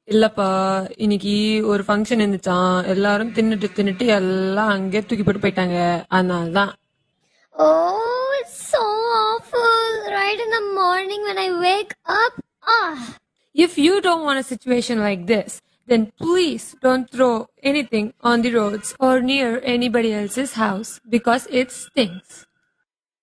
இல்லப்பா, இன்னைக்கு ஒரு ஃபங்க்ஷன் இருந்துச்சாம். எல்லாரும் தின்னுட்டு எல்லாம் அங்கே தூக்கி போட்டு போயிட்டாங்க. அதனாலதான். Oh, it's so awful. Right in the morning when I wake up. Ah. If you don't want a situation like this, then please don't throw anything on the roads or near anybody else's house because it stinks.